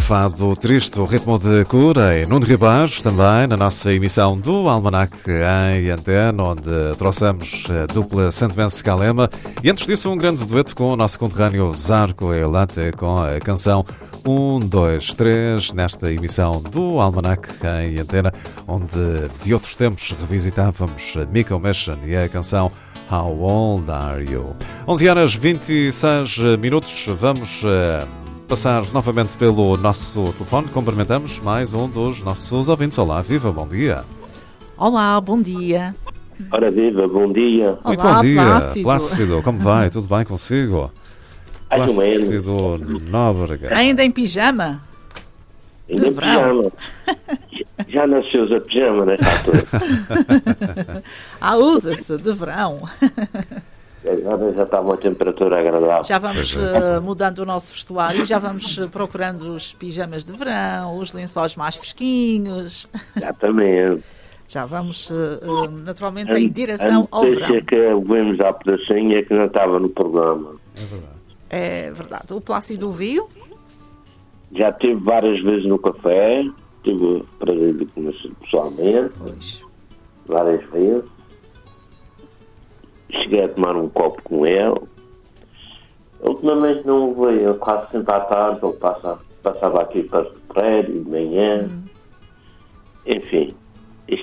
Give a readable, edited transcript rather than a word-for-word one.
fado triste, o ritmo de cura, e Nuno Ribas, também na nossa emissão do Almanac em Antena, onde trouxemos a dupla Santomense Calema. E antes disso, um grande dueto com o nosso conterrâneo Zarco Eulate, com a canção 1, 2, 3, nesta emissão do Almanac em Antena, onde de outros tempos revisitávamos Miko Mission e a canção How Old Are You? 11h26, vamos passar novamente pelo nosso telefone. Cumprimentamos mais um dos nossos ouvintes. Olá, viva, bom dia. Olá, bom dia. Ora viva, bom dia. Muito Olá, bom dia, Plácido. Como vai? Tudo bem consigo? Plácido Nóbrega. Ainda em pijama? Ainda pijama. Já nasceu a pijama nesta altura. Usa-se de verão. Agora já está uma temperatura agradável. Já vamos mudando o nosso vestuário, já vamos procurando os pijamas de verão, os lençóis mais fresquinhos. Exatamente. Já vamos naturalmente em direção ao verão. Deixa que vemos à pedacinha que não estava no programa. É verdade. É verdade. O Plácido viu? Já estive várias vezes no café, tive o prazer de conhecer pessoalmente, Pois. várias vezes. Cheguei a tomar um copo com ele. Ultimamente não o veio, quase sempre à tarde, ele passava aqui para o prédio de manhã. Enfim,